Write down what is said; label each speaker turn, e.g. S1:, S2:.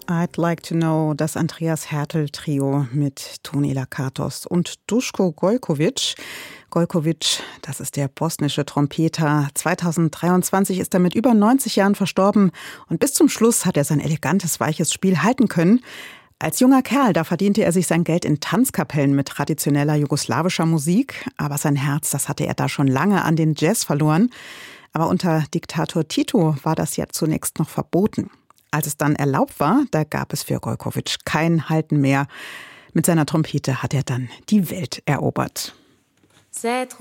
S1: I'd Like to Know, das Andreas Hertel-Trio mit Toni Lakatos und Duško Gojković. Gojković, das ist der bosnische Trompeter. 2023 ist er mit über 90 Jahren verstorben und bis zum Schluss hat er sein elegantes, weiches Spiel halten können. Als junger Kerl, da verdiente er sich sein Geld in Tanzkapellen mit traditioneller jugoslawischer Musik. Aber sein Herz, das hatte er da schon lange an den Jazz verloren. Aber unter Diktator Tito war das ja zunächst noch verboten. Als es dann erlaubt war, da gab es für Gojković kein Halten mehr. Mit seiner Trompete hat er dann die Welt erobert.